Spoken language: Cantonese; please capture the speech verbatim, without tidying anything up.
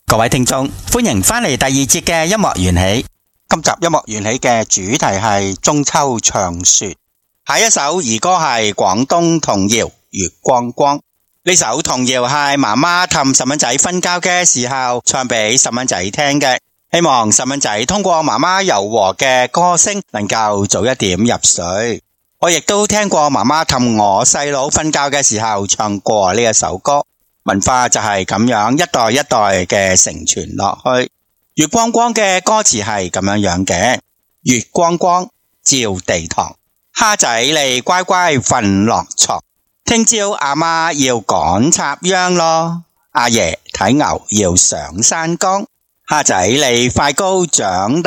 各位聽眾，歡迎返嚟第二節嘅音樂緣起。今集音樂緣起嘅主題係中秋長說。下一首兒歌係廣東童謠《月光光》。呢首童謠係媽媽氹細蚊仔瞓覺嘅時候唱俾細蚊仔聽嘅，希望細蚊仔通過媽媽柔和嘅歌聲能夠早一點入睡。我亦都聽過媽媽氹我細佬瞓覺嘅時候唱過呢一首歌。文化就係咁樣一代一代嘅承傳落去。月光光嘅歌詞係咁樣樣嘅，月光光照地堂，蝦仔你乖乖瞓落床，聽朝阿媽要趕插秧咯，阿爺睇牛要上山崗，蝦仔你快高長大。